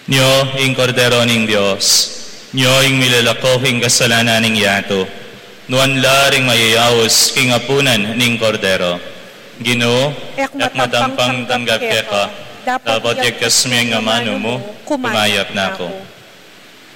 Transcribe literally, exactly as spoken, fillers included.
Nyo, ing kordero ning Dios, nyo ing milalako ing kasalanan ning yato, nuan laring mayayawos king apunan ning kordero. Ginoo, ek matampang tanggap ka, dapat yagkas mi ang amano mo, kumayap na ako.